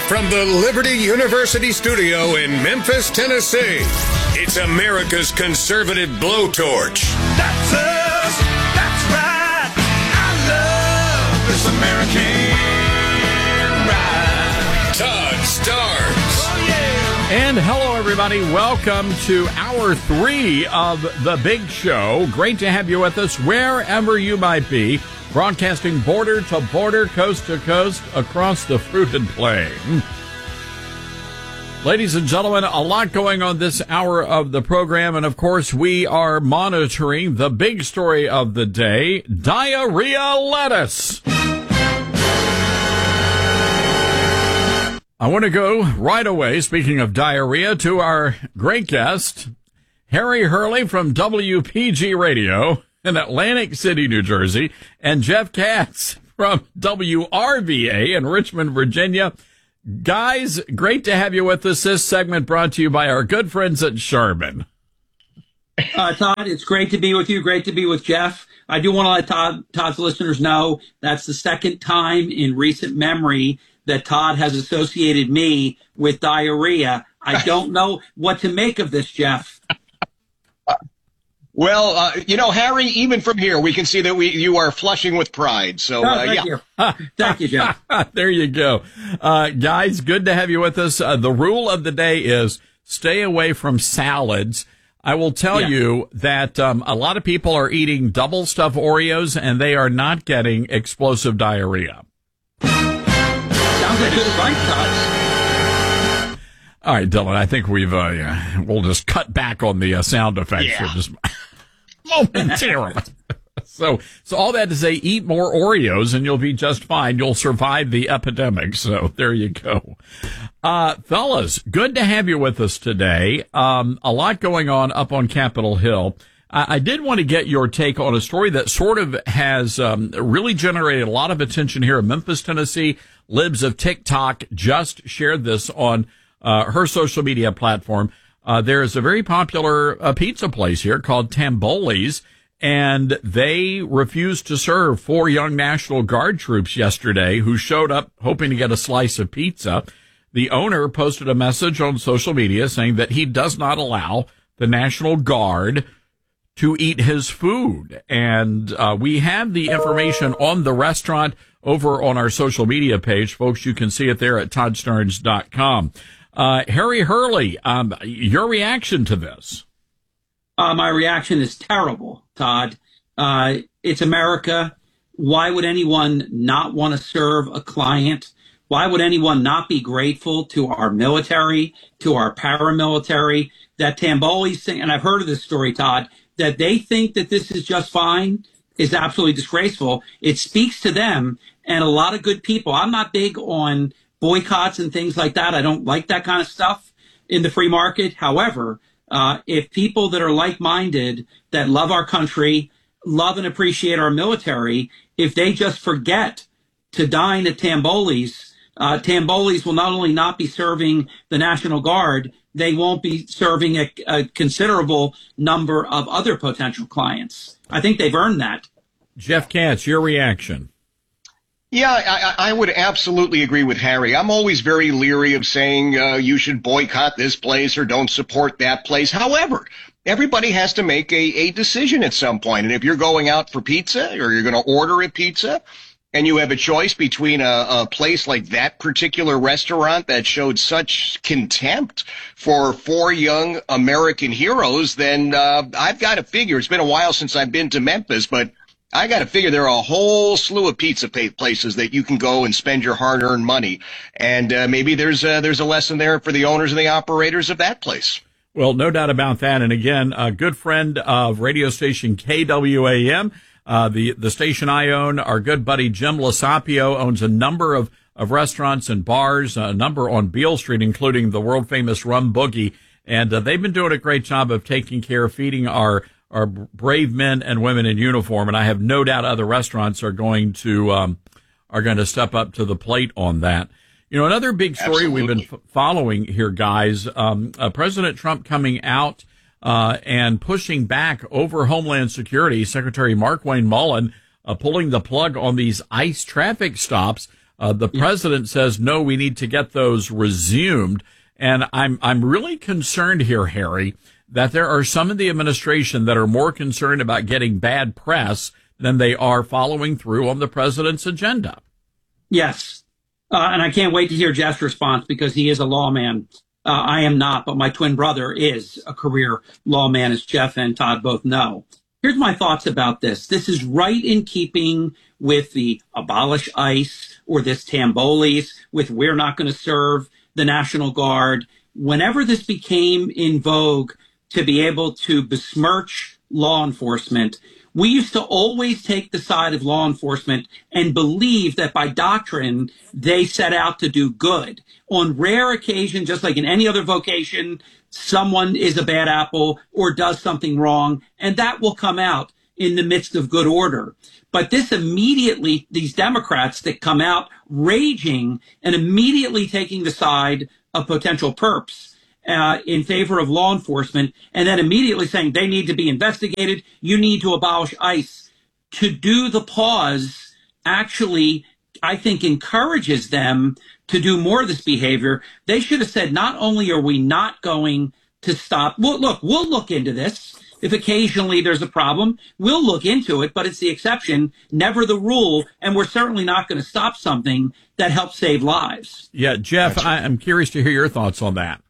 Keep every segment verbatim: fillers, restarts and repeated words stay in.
From the Liberty University studio in Memphis, Tennessee, it's America's conservative blowtorch. That's us. That's right. I love this American ride. Todd Starnes. Oh, yeah. And hello, everybody. Welcome to hour three of The Big Show. Great to have you with us wherever you might be. Broadcasting border to border, coast to coast, across the fruited plain. Ladies and gentlemen, a lot going on this hour of the program. And, of course, we are monitoring the big story of the day, diarrhea lettuce. I want to go right away, speaking of diarrhea, to our great guest, Harry Hurley from W P G Radio in Atlantic City, New Jersey, and Jeff Katz from W R V A in Richmond, Virginia. Guys, great to have you with us. This segment brought to you by our good friends at Charmin. Uh, Todd, it's great to be with you. Great to be with Jeff. I do want to let Todd, Todd's listeners know that's the second time in recent memory that Todd has associated me with diarrhea. I don't know what to make of this, Jeff. Well, uh, you know, Harry, even from here, we can see that we you are flushing with pride. So, Oh, uh, thank yeah. you. Thank you, Jeff. There you go. Uh, guys, good to have you with us. Uh, the rule of the day is stay away from salads. I will tell Yeah. you that um, a lot of people are eating double stuffed Oreos, and they are not getting explosive diarrhea. Sounds like good advice, Todd. All right, Dylan, I think we've, uh, yeah, we'll just cut back on the uh, sound effects Yeah. for just momentarily. so, so all that to say, eat more Oreos and you'll be just fine. You'll survive the epidemic. So there you go. Uh, fellas, good to have you with us today. Um, a lot going on up on Capitol Hill. I, I did want to get your take on a story that sort of has, um, really generated a lot of attention here in Memphis, Tennessee. Libs of TikTok just shared this on Uh, her social media platform. Uh, there is a very popular uh, pizza place here called Tamboli's, and they refused to serve four young National Guard troops yesterday who showed up hoping to get a slice of pizza. The owner posted a message on social media saying that he does not allow the National Guard to eat his food. And uh, we have the information on the restaurant over on our social media page. Folks, you can see it there at todd starnes dot com. Uh, Harry Hurley, um, your reaction to this? Uh, my reaction is terrible, Todd. Uh, it's America. Why would anyone not want to serve a client? Why would anyone not be grateful to our military, to our paramilitary, that Tamboli's thing, and I've heard of this story, Todd, that they think that this is just fine is absolutely disgraceful. It speaks to them and a lot of good people. I'm not big on boycotts and things like that. I don't like that kind of stuff in the free market. However, uh, if people that are like-minded, that love our country, love and appreciate our military, if they just forget to dine at Tamboli's, uh, Tamboli's will not only not be serving the National Guard, they won't be serving a, a considerable number of other potential clients. I think they've earned that. Jeff Katz, your reaction? Yeah, I, I would absolutely agree with Harry. I'm always very leery of saying uh, you should boycott this place or don't support that place. However, everybody has to make a, a decision at some point. And if you're going out for pizza or you're going to order a pizza and you have a choice between a, a place like that particular restaurant that showed such contempt for four young American heroes, then uh, I've got to figure, it's been a while since I've been to Memphis, but I got to figure there are a whole slew of pizza places that you can go and spend your hard-earned money. And uh, maybe there's a, there's a lesson there for the owners and the operators of that place. Well, no doubt about that. And again, a good friend of radio station K W A M, uh, the, the station I own, our good buddy Jim Lasapio owns a number of, of restaurants and bars, a number on Beale Street, including the world-famous Rum Boogie. And uh, they've been doing a great job of taking care of feeding our are brave men and women in uniform, and I have no doubt other restaurants are going to um, are going to step up to the plate on that. You know, another big story Absolutely. we've been f- following here, guys. Um, uh, President Trump coming out uh, and pushing back over Homeland Security. Secretary Markwayne Mullin uh, pulling the plug on these ICE traffic stops. Uh, the Yeah. president says, no, we need to get those resumed. And I'm, I'm really concerned here, Harry, that there are some in the administration that are more concerned about getting bad press than they are following through on the president's agenda. Yes. Uh, and I can't wait to hear Jeff's response because he is a lawman. Uh, I am not, but my twin brother is a career lawman, as Jeff and Todd both know. Here's my thoughts about this. This is right in keeping with the abolish ICE or this Tambolis with we're not going to serve the National Guard. Whenever this became in vogue to be able to besmirch law enforcement, we used to always take the side of law enforcement and believe that by doctrine, they set out to do good. On rare occasion, just like in any other vocation, someone is a bad apple or does something wrong, and that will come out in the midst of good order. But this immediately, these Democrats that come out raging and immediately taking the side of potential perps uh, in favor of law enforcement, and then immediately saying they need to be investigated, you need to abolish ICE. To do the pause actually, I think, encourages them to do more of this behavior. They should have said, not only are we not going to stop, well, look, we'll look into this. If occasionally there's a problem, we'll look into it, but it's the exception, never the rule, and we're certainly not going to stop something that helps save lives. Yeah, Jeff, I, I'm curious to hear your thoughts on that.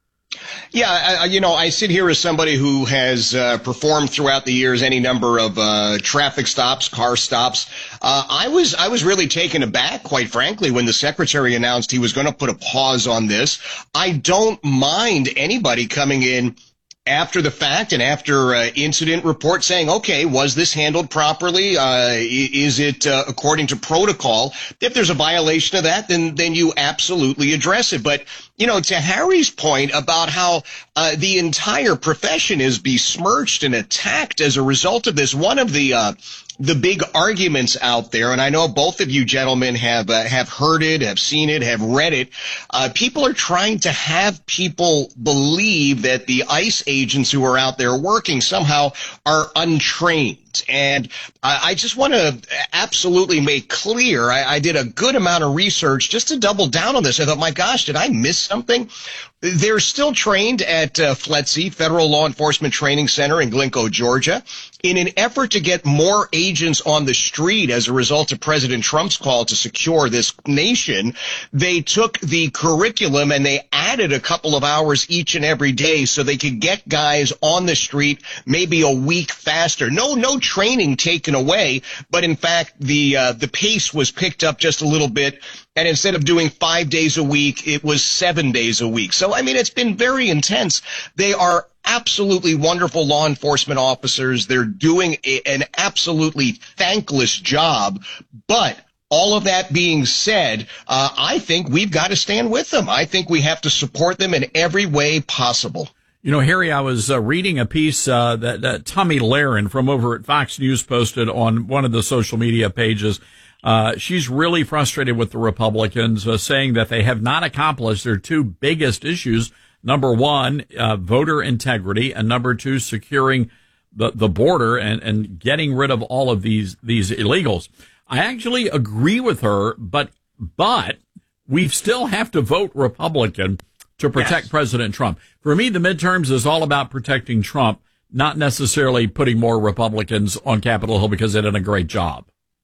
Yeah, I, you know, I sit here as somebody who has uh, performed throughout the years any number of uh, traffic stops, car stops. Uh, I was I was really taken aback, quite frankly, when the secretary announced he was going to put a pause on this. I don't mind anybody coming in after the fact and after uh, incident report saying, okay, was this handled properly? Uh, is it uh, according to protocol? If there's a violation of that, then then you absolutely address it. But, you know, to Harry's point about how uh, the entire profession is besmirched and attacked as a result of this, one of the uh, the big arguments out there, and I know both of you gentlemen have uh, have heard it, have seen it, have read it. Uh, people are trying to have people believe that the ICE agents who are out there working somehow are untrained. And I, I just want to absolutely make clear, I, I did a good amount of research just to double down on this. I thought, my gosh, did I miss something? They're still trained at uh, F L E T C, Federal Law Enforcement Training Center in Glencoe, Georgia. In an effort to get more agents on the street as a result of President Trump's call to secure this nation, they took the curriculum and they added a couple of hours each and every day so they could get guys on the street maybe a week faster. No, no training taken away, but in fact, the uh, the pace was picked up just a little bit. And instead of doing five days a week, it was seven days a week. So, I mean, it's been very intense. They are absolutely wonderful law enforcement officers. They're doing a, an absolutely thankless job. But all of that being said, uh, I think we've got to stand with them. I think we have to support them in every way possible. You know, Harry, I was uh, reading a piece uh, that, that Tommy Lahren from over at Fox News posted on one of the social media pages. Uh, she's really frustrated with the Republicans, uh, saying that they have not accomplished their two biggest issues. Number one, uh, voter integrity, and number two, securing the, the border and, and getting rid of all of these, these illegals. I actually agree with her, but, but we still have to vote Republican to protect yes. President Trump. For me, the midterms is all about protecting Trump, not necessarily putting more Republicans on Capitol Hill because they did a great job.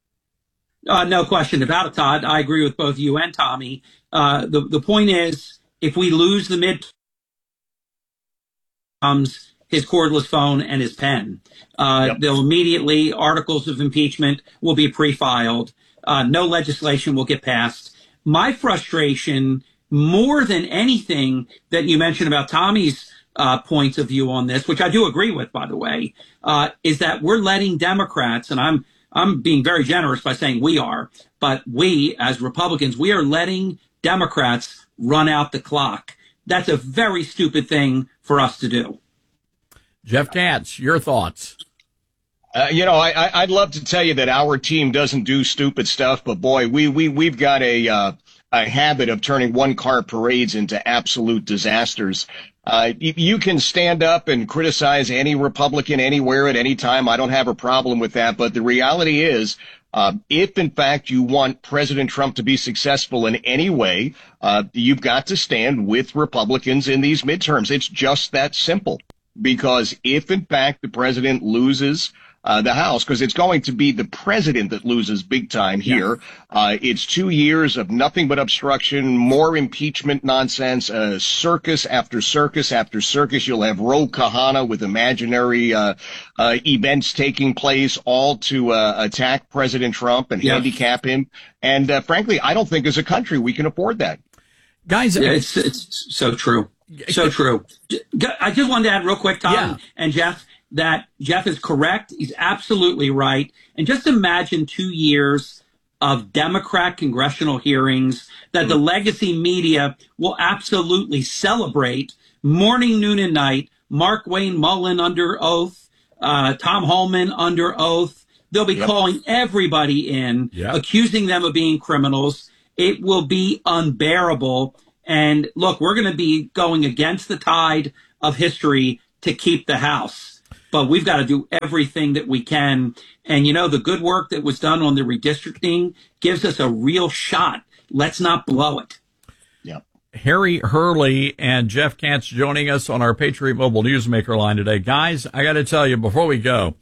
Uh, no question about it, Todd. I agree with both you and Tommy. Uh, the, the point is, if we lose the mid, comes his cordless phone and his pen. Uh, yep. They'll immediately, articles of impeachment will be pre-filed. Uh, no legislation will get passed. My frustration, more than anything that you mentioned about Tommy's uh, points of view on this, which I do agree with, by the way, uh, is that we're letting Democrats, and I'm I'm being very generous by saying we are, but we as Republicans, we are letting Democrats run out the clock. That's a very stupid thing for us to do. Jeff Katz, your thoughts? Uh, you know, I, I'd love to tell you that our team doesn't do stupid stuff, but boy, we, we, we've got a, uh, a habit of turning one-car parades into absolute disasters. Uh, you can stand up and criticize any Republican anywhere at any time. I don't have a problem with that. But the reality is, Uh, if, in fact, you want President Trump to be successful in any way, uh, you've got to stand with Republicans in these midterms. It's just that simple. Because if, in fact, the president loses uh, the House, because it's going to be the president that loses big time here, yeah. uh, it's two years of nothing but obstruction, more impeachment nonsense, uh, circus after circus after circus. You'll have Ro Khanna with imaginary uh, uh, events taking place, all to uh, attack President Trump and yeah. handicap him. And uh, frankly, I don't think as a country we can afford that. Guys, yeah, it's, it's so true. So true. I just wanted to add real quick, Tom yeah. and Jeff, that Jeff is correct. He's absolutely right. And just imagine two years of Democrat congressional hearings that the legacy media will absolutely celebrate morning, noon, and night. Mark Wayne Mullen under oath, uh, Tom Holman under oath. They'll be yep. calling everybody in, yep. accusing them of being criminals. It will be unbearable. And look, we're going to be going against the tide of history to keep the House. But we've got to do everything that we can. And, you know, the good work that was done on the redistricting gives us a real shot. Let's not blow it. Yeah. Harry Hurley and Jeff Katz joining us on our Patriot Mobile Newsmaker line today. Guys, I got to tell you, before we go,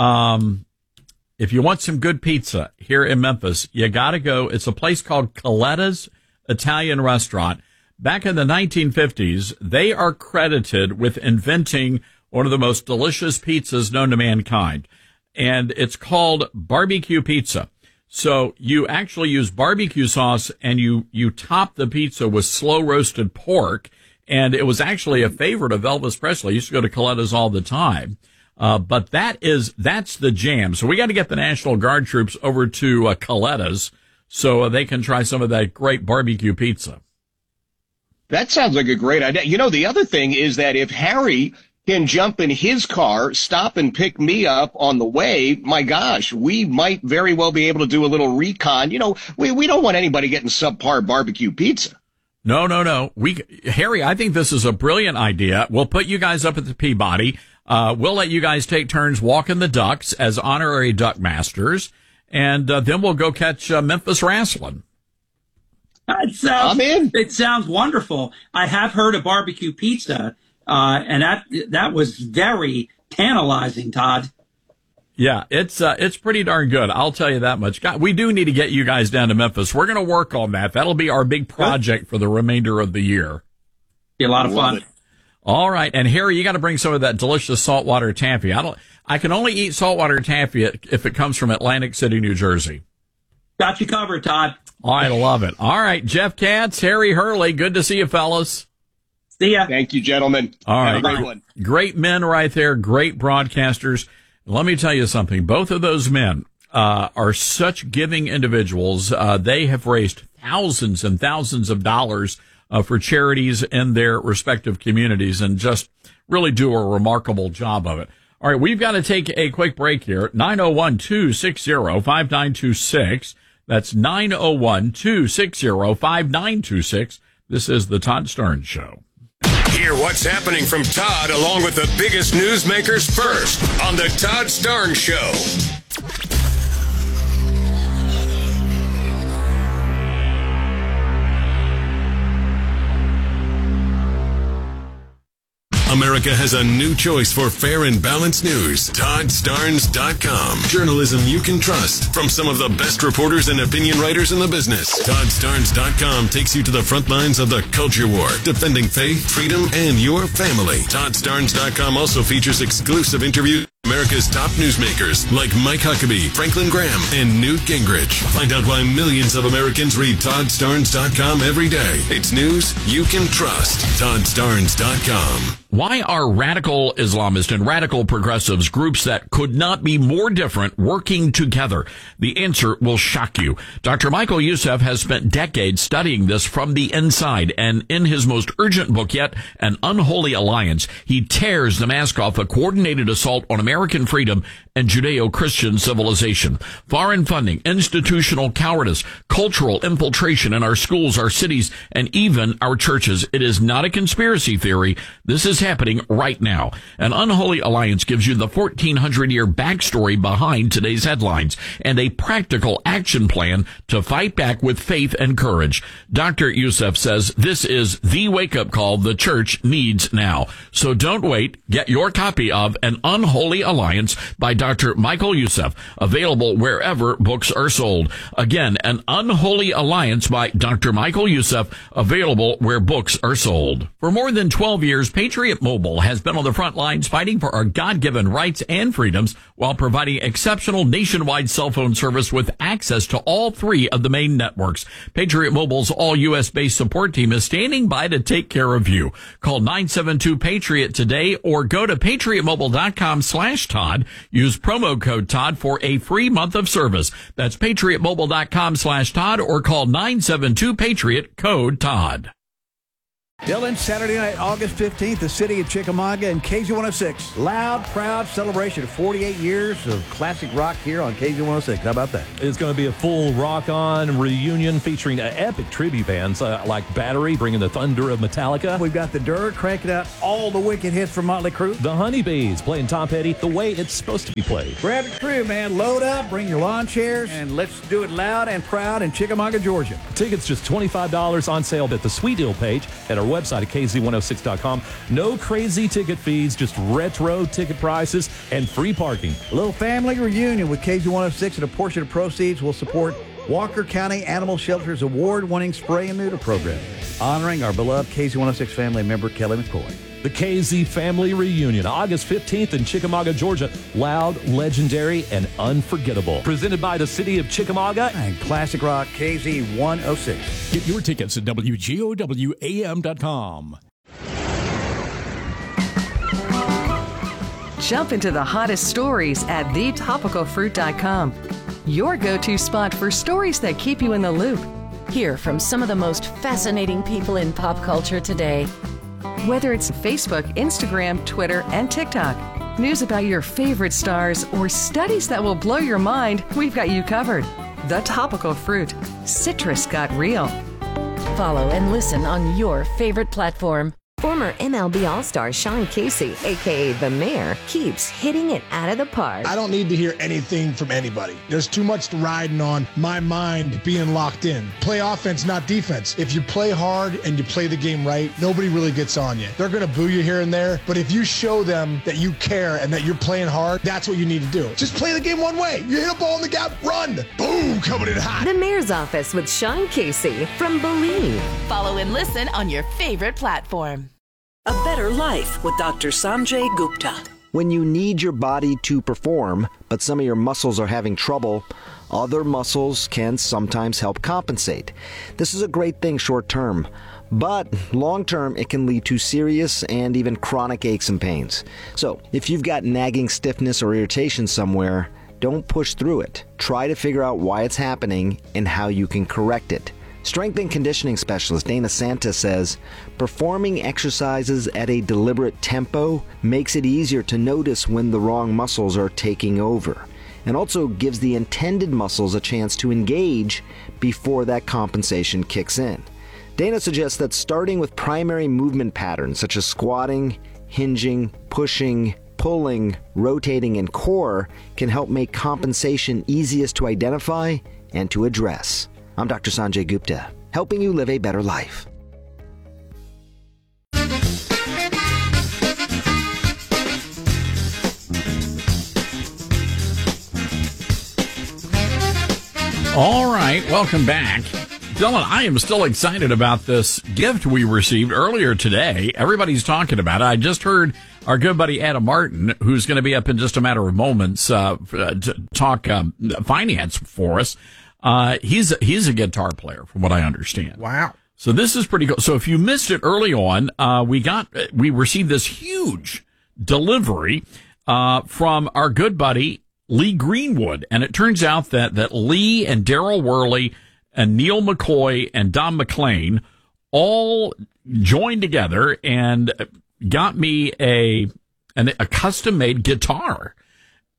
um, if you want some good pizza here in Memphis, you got to go. It's a place called Coletta's Italian Restaurant. Back in the nineteen fifties, they are credited with inventing one of the most delicious pizzas known to mankind. And it's called barbecue pizza. So you actually use barbecue sauce and you, you top the pizza with slow roasted pork. And it was actually a favorite of Elvis Presley. He used to go to Coletta's all the time. Uh, but that is, that's the jam. So we got to get the National Guard troops over to uh, Coletta's so uh, they can try some of that great barbecue pizza. That sounds like a great idea. You know, the other thing is that if Harry can jump in his car, stop and pick me up on the way, my gosh, we might very well be able to do a little recon. You know, we, we don't want anybody getting subpar barbecue pizza. No, no, no. We, Harry, I think this is a brilliant idea. We'll put you guys up at the Peabody. Uh, we'll let you guys take turns walking the ducks as honorary duck masters. And uh, then we'll go catch uh, Memphis wrestling. It sounds, it sounds wonderful. I have heard of barbecue pizza, uh, and that that was very tantalizing, Todd. Yeah, it's uh, it's pretty darn good. I'll tell you that much. God, we do need to get you guys down to Memphis. We're going to work on that. That'll be our big project for the remainder of the year. Be a lot of fun. All right, and Harry, you got to bring some of that delicious saltwater taffy. I don't. I can only eat saltwater taffy if it comes from Atlantic City, New Jersey. Got you covered, Todd. I love it. All right, Jeff Katz, Harry Hurley, good to see you, fellas. See ya. Thank you, gentlemen. All right, great one. Great men right there, great broadcasters. Let me tell you something. Both of those men uh, are such giving individuals. Uh, they have raised thousands and thousands of dollars uh, for charities in their respective communities and just really do a remarkable job of it. All right, we've got to take a quick break here. nine oh one, two six zero, five nine two six. That's nine oh one, two six zero, five nine two six. This is the Todd Starnes Show. Hear what's happening from Todd along with the biggest newsmakers first on the Todd Starnes Show. America has a new choice for fair and balanced news. Todd Starnes dot com. Journalism you can trust from some of the best reporters and opinion writers in the business. Todd Starnes dot com takes you to the front lines of the culture war, defending faith, freedom, and your family. Todd Starnes dot com also features exclusive interviews with America's top newsmakers like Mike Huckabee, Franklin Graham, and Newt Gingrich. Find out why millions of Americans read Todd Starnes dot com every day. It's news you can trust. Todd Starnes dot com. Why are radical Islamists and radical progressives, groups that could not be more different, working together? The answer will shock you. Doctor Michael Youssef has spent decades studying this from the inside, and in his most urgent book yet, An Unholy Alliance, he tears the mask off a coordinated assault on America American freedom and Judeo-Christian civilization. Foreign funding, institutional cowardice, cultural infiltration in our schools, our cities, and even our churches. It is not a conspiracy theory. This is happening right now. An unholy alliance gives you the fourteen hundred year backstory behind today's headlines and a practical action plan to fight back with faith and courage. Doctor Youssef says this is the wake-up call the church needs now. So don't wait. Get your copy of An Unholy Alliance by Doctor Michael Youssef, available wherever books are sold. Again, An Unholy Alliance by Doctor Michael Youssef, available where books are sold. For more than twelve years, Patriot Mobile has been on the front lines fighting for our God-given rights and freedoms while providing exceptional nationwide cell phone service with access to all three of the main networks. Patriot Mobile's all-U S based support team is standing by to take care of you. Call nine seven two PATRIOT today or go to patriotmobile.com slash Todd. Use promo code Todd for a free month of service. That's patriotmobile.com slash Todd or call nine seven two PATRIOT, code Todd. Dylan, Saturday night, August fifteenth, the city of Chickamauga and K Z one oh six. Loud, proud celebration of forty-eight years of classic rock here on K Z one oh six. How about that? It's going to be a full rock-on reunion featuring uh, epic tribute bands uh, like Battery, bringing the thunder of Metallica. We've got the Dirt cranking out all the wicked hits from Motley Crue. The Honeybees playing Tom Petty the way it's supposed to be played. Grab the crew, man. Load up, bring your lawn chairs, and let's do it loud and proud in Chickamauga, Georgia. Tickets just twenty-five dollars on sale at the Sweet Deal page at our website at K Z one oh six dot com. No crazy ticket fees, just retro ticket prices and free parking. A little family reunion with K Z one oh six, and a portion of proceeds will support Walker County Animal Shelter's award-winning spray and neuter program, honoring our beloved K Z one oh six family member, Kelly McCoy. The K Z Family Reunion, August fifteenth in Chickamauga, Georgia. Loud, legendary, and unforgettable. Presented by the city of Chickamauga and Classic Rock K Z one oh six. Get your tickets at W G O W A M dot com. Jump into the hottest stories at the topical fruit dot com. Your go-to spot for stories that keep you in the loop. Hear from some of the most fascinating people in pop culture today. Whether it's Facebook, Instagram, Twitter, and TikTok, news about your favorite stars, or studies that will blow your mind, we've got you covered. The Topical Fruit. Citrus got real. Follow and listen on your favorite platform. Former M L B All-Star Sean Casey, a k a. The Mayor, keeps hitting it out of the park. I don't need to hear anything from anybody. There's too much riding on my mind being locked in. Play offense, not defense. If you play hard and you play the game right, nobody really gets on you. They're going to boo you here and there, but if you show them that you care and that you're playing hard, that's what you need to do. Just play the game one way. You hit a ball in the gap, run. Boom, coming in hot. The Mayor's Office with Sean Casey from Believe. Follow and listen on your favorite platform. A Better Life with Doctor Sanjay Gupta. When you need your body to perform, but some of your muscles are having trouble, other muscles can sometimes help compensate. This is a great thing short term, but long term it can lead to serious and even chronic aches and pains. So if you've got nagging stiffness or irritation somewhere, don't push through it. Try to figure out why it's happening and how you can correct it. Strength and conditioning specialist Dana Santa says, performing exercises at a deliberate tempo makes it easier to notice when the wrong muscles are taking over, and also gives the intended muscles a chance to engage before that compensation kicks in. Dana suggests that starting with primary movement patterns such as squatting, hinging, pushing, pulling, rotating, and core can help make compensation easiest to identify and to address. I'm Doctor Sanjay Gupta, helping you live a better life. All right, welcome back. Dylan, I am still excited about this gift we received earlier today. Everybody's talking about it. I just heard our good buddy Adam Martin, who's going to be up in just a matter of moments, uh, to talk um, finance for us. Uh, he's, he's a guitar player from what I understand. Wow. So this is pretty cool. So if you missed it early on, uh, we got, we received this huge delivery, uh, from our good buddy Lee Greenwood. And it turns out that, that Lee and Daryl Worley and Neil McCoy and Don McLean all joined together and got me a, an, a custom made guitar.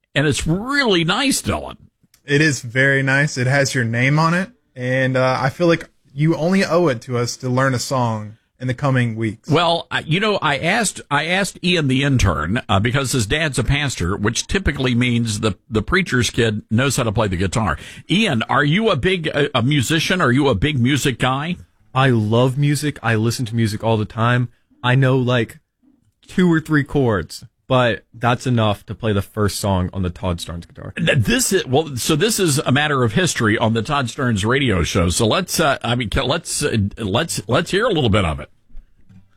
and it's really nice, Dylan. It is very nice. It has your name on it, and uh, I feel like you only owe it to us to learn a song in the coming weeks. Well, you know, I asked I asked Ian the intern uh, because his dad's a pastor, which typically means the the preacher's kid knows how to play the guitar. Ian, are you a big a, a musician? Are you a big music guy? I love music. I listen to music all the time. I know like two or three chords, but that's enough to play the first song on the Todd Starnes guitar. This is well, so this is a matter of history on the Todd Starnes radio show. So let's, uh, I mean, let's uh, let's let's hear a little bit of it.